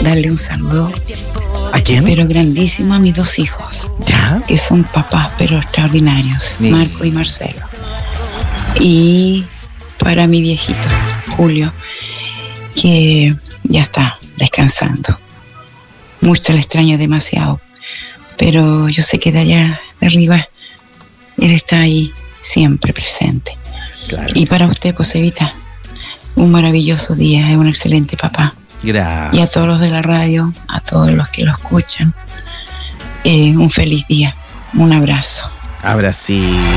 darle un saludo. ¿A quién? Pero grandísimo a mis 2 hijos. ¿Ya? Que son papás, pero extraordinarios. Sí. Marco y Marcelo. Y para mi viejito, Julio, que ya está descansando. Mucho le extraño demasiado. Pero yo sé que de allá de arriba, él está ahí siempre presente. Claro. Y para usted, pues, Evita, un maravilloso día, es un excelente papá. Gracias. Y a todos los de la radio, a todos los que lo escuchan, un feliz día, un abrazo. Ahora sí.